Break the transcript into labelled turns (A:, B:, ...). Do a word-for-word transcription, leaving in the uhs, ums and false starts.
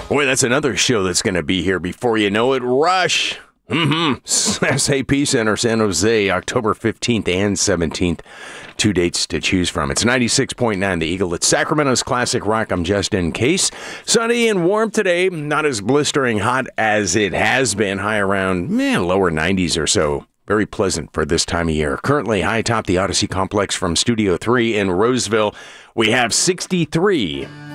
A: Boy, that's another show that's going to be here before you know it. Rush. Mm-hmm. S A P Center, San Jose, October fifteenth and seventeenth. Two dates to choose from. It's ninety-six point nine The Eagle. It's Sacramento's Classic Rock. I'm Justin Case. Sunny and warm today. Not as blistering hot as it has been. High around, man, lower nineties or so. Very pleasant for this time of year. Currently high atop the Odyssey Complex from Studio three in Roseville. We have sixty-three.